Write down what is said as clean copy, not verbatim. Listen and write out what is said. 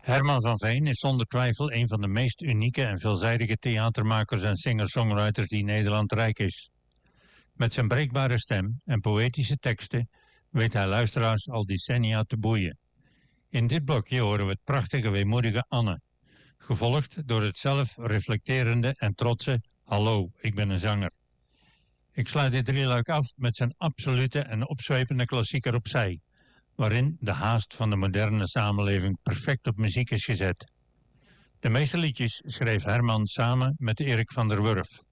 Herman van Veen is zonder twijfel een van de meest unieke en veelzijdige theatermakers en singer-songwriters die Nederland rijk is. Met zijn breekbare stem en poëtische teksten weet hij luisteraars al decennia te boeien. In dit blokje horen we het prachtige weemoedige Anne, gevolgd door het zelfreflecterende en trotse Hallo, ik ben een zanger. Ik sluit dit drieluik af met zijn absolute en opzwepende klassieker Opzij, waarin de haast van de moderne samenleving perfect op muziek is gezet. De meeste liedjes schreef Herman samen met Erik van der Wurf.